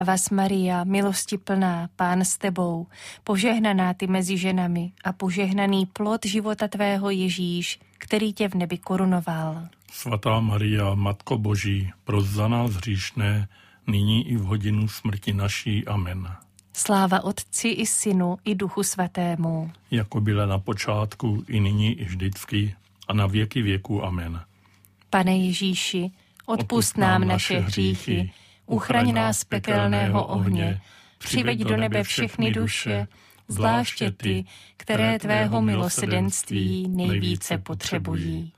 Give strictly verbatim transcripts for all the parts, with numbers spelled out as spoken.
Vás Maria, milosti plná, Pán s tebou, požehnaná ty mezi ženami a požehnaný plod života tvého Ježíš, který tě v nebi korunoval. Svatá Maria, Matko Boží, pros za nás hříšné, nyní i v hodinu smrti naší. Amen. Sláva Otci i Synu i Duchu Svatému. Jako byla na počátku, i nyní, i vždycky, a na věky věku. Amen. Pane Ježíši, odpusť nám naše hříchy, uchraň nás z pekelného ohně, přiveď do nebe všechny duše, zvláště ty, které tvého milosrdenství nejvíce potřebují.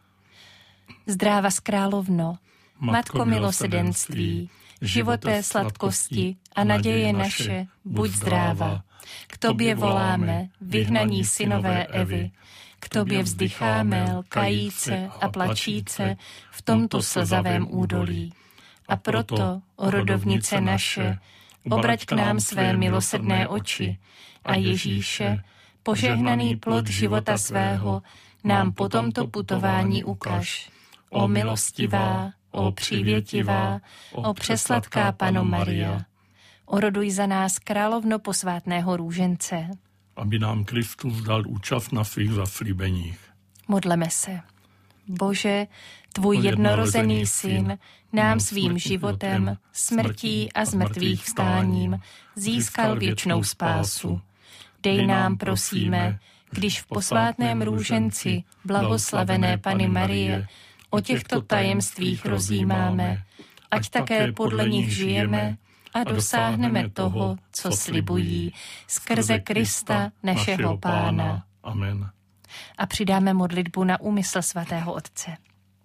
Zdráva z královno, Matko milosrdenství, životé sladkosti a naděje naše, buď zdráva. K tobě voláme, vyhnaní synové Evy, k tobě vzdycháme, lkajíce a plačíce v tomto slzavém údolí. A proto, o rodovnice naše, obrať k nám své milosrdné oči a Ježíše, požehnaný plod života svého, nám po tomto putování ukaž. O milostivá, o přívětivá, o přesladká Panno Maria, oroduj za nás královno posvátného růžence. Aby nám Kristus dal účast na svých zaslíbeních. Modleme se. Bože, tvůj jednorozený syn nám svým životem, smrtí a zmrtvých vstáním získal věčnou spásu. Dej nám, prosíme, když v posvátném růženci blahoslavené Panny Marie o těchto tajemstvích rozjímáme, ať také podle nich žijeme a dosáhneme toho, co slibují, skrze Krista, našeho Pána. Amen. A přidáme modlitbu na úmysl svatého Otce.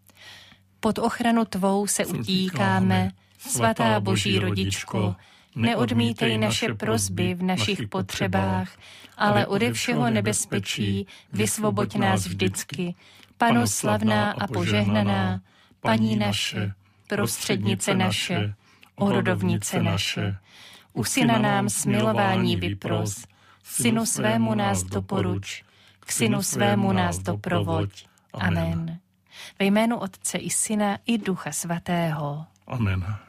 Pod ochranu tvou se utíkáme, svatá Boží rodičko, neodmítej naše prosby v našich potřebách, ale ode všeho nebezpečí vysvoboď nás vždycky, Panno slavná a požehnaná, Paní naše, prostřednice naše, orodovnice naše, u Syna nám smilování vypros, Synu svému nás doporuč, k Synu svému nás doprovoď. Amen. Ve jménu Otce i Syna i Ducha Svatého. Amen.